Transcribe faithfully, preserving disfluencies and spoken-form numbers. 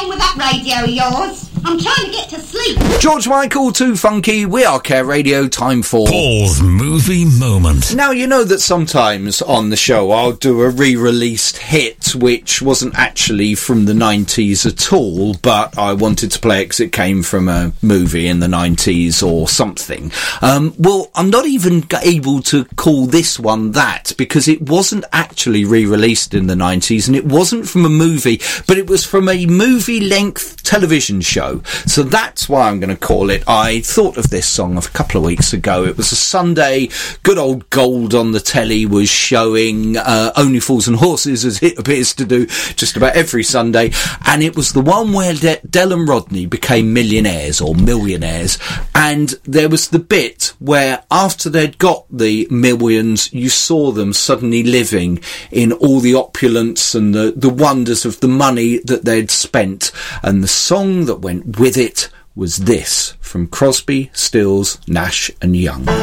on with that radio of yours. I'm trying to get to sleep. George Michael, Too Funky, We Are Care Radio, time for Paul's Movie Moment. Now, you know that sometimes on the show I'll do a re-released hit which wasn't actually from the nineties at all, but I wanted to play it because it came from a movie in the nineties or something. Um, well, I'm not even able to call this one that, because it wasn't actually re-released in the nineties, and it wasn't from a movie, but it was from a movie-length television show. So that's why I'm going to call it. I thought of this song a couple of weeks ago. It was a Sunday, good old Gold on the telly was showing uh, Only Fools and Horses, as it appears to do just about every Sunday, and it was the one where De- Del and Rodney became millionaires or millionaires, and there was the bit where after they'd got the millions, you saw them suddenly living in all the opulence and the, the wonders of the money that they'd spent, and the song that went with it was this from Crosby, Stills, Nash and Young.